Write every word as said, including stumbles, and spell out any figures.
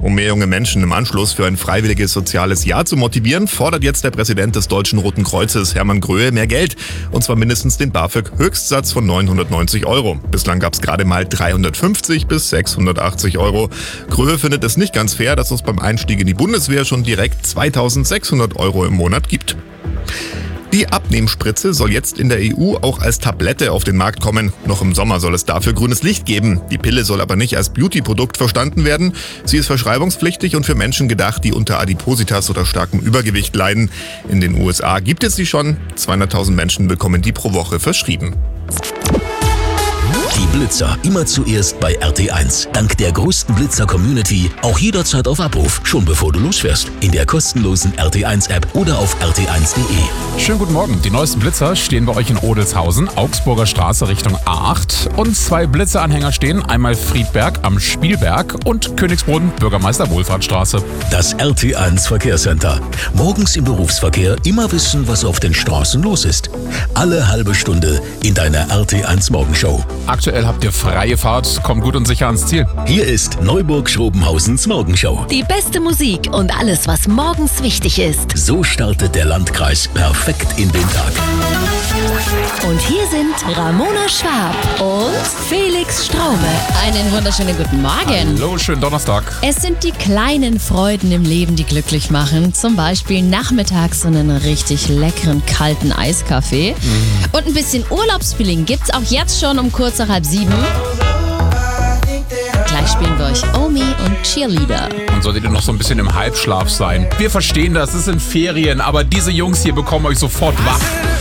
Um mehr junge Menschen im Anschluss für ein freiwilliges soziales Jahr zu motivieren, fordert jetzt der Präsident des Deutschen Roten Kreuzes, Hermann Gröhe, mehr Geld. Und zwar mindestens den BAföG-Höchstsatz von neunhundertneunzig Euro. Bislang gab es gerade mal dreihundertfünfzig bis sechshundertachtzig Euro. Gröhe findet es nicht ganz fair, dass es beim Einstieg in die Bundeswehr schon direkt zweitausendsechshundert Euro im Monat gibt. Die Abnehmspritze soll jetzt in der E U auch als Tablette auf den Markt kommen. Noch im Sommer soll es dafür grünes Licht geben. Die Pille soll aber nicht als Beauty-Produkt verstanden werden. Sie ist verschreibungspflichtig und für Menschen gedacht, die unter Adipositas oder starkem Übergewicht leiden. In den U S A gibt es sie schon. zweihunderttausend Menschen bekommen die pro Woche verschrieben. Die Blitzer immer zuerst bei R T eins. Dank der größten Blitzer-Community auch jederzeit auf Abruf, schon bevor du losfährst. In der kostenlosen R T eins App oder auf r t eins punkt de. Schönen guten Morgen. Die neuesten Blitzer stehen bei euch in Odelshausen, Augsburger Straße Richtung A acht. Und zwei Blitzeranhänger stehen, einmal Friedberg am Spielberg und Königsbrunn, Bürgermeister Wohlfahrtsstraße. Das R T eins Verkehrscenter. Morgens im Berufsverkehr immer wissen, was auf den Straßen los ist. Alle halbe Stunde in deiner R T eins Morgenshow. Aktuell habt ihr freie Fahrt, kommt gut und sicher ans Ziel. Hier ist Neuburg-Schrobenhausens Morgenshow. Die beste Musik und alles, was morgens wichtig ist. So startet der Landkreis perfekt in den Tag. Und hier sind Ramona Schwab und Felix Straube. Einen wunderschönen guten Morgen. Hallo, schönen Donnerstag. Es sind die kleinen Freuden im Leben, die glücklich machen. Zum Beispiel nachmittags so einen richtig leckeren, kalten Eiskaffee. Mm. Und ein bisschen Urlaubsfeeling gibt's auch jetzt schon um kurz nach halb sieben. Gleich spielen wir euch Omi und Cheerleader. Und solltet ihr noch so ein bisschen im Halbschlaf sein. Wir verstehen das, es sind Ferien, aber diese Jungs hier bekommen euch sofort wach.